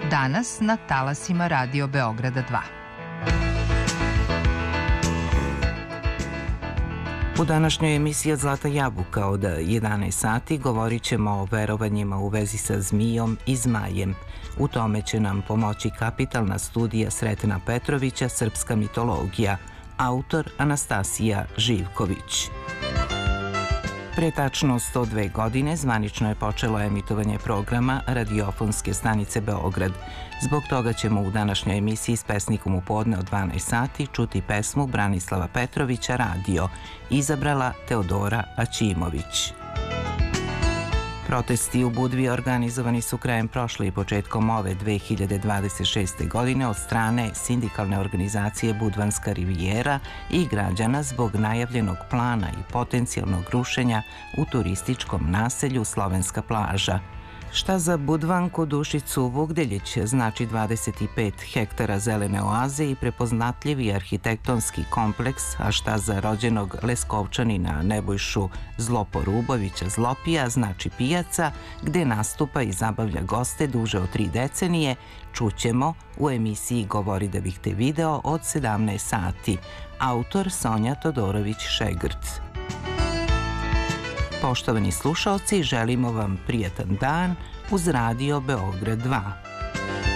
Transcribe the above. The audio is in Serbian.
Danas na talasima Radio Beograda 2. U današnjoj emisiji od Zlata jabuka od 11 sati govorit ćemo o verovanjima u vezi sa zmijom i zmajem. U tome će nam pomoći kapitalna studija Sretena Petrovića Srpska mitologija, autor Anastasija Živković. Pre tačno 102 godine zvanično je počelo emitovanje programa radiofonske stanice Beograd. Zbog toga ćemo u današnjoj emisiji s pesnikom u podne od 12 sati čuti pesmu Branislava Petrovića Radio, izabrala Teodora Aćimović. Protesti u Budvi organizovani su krajem prošle i početkom ove 2026. godine od strane sindikalne organizacije Budvanska rivijera i građana zbog najavljenog plana i potencijalnog rušenja u turističkom naselju Slovenska plaža. Šta za Budvanku Dušicu Vugdeljić znači 25 hektara zelene oaze i prepoznatljivi arhitektonski kompleks, a šta za rođenog Leskovčanina Nebojšu Zloporubovića Zlopija znači pijaca gde nastupa i zabavlja goste duže od 3 decenije, čućemo u emisiji Govori da bih te video od 17 sati. Autor Sonja Todorović-Šegrt. Poštovani slušaoci, želimo vam prijatan dan uz Radio Beograd 2.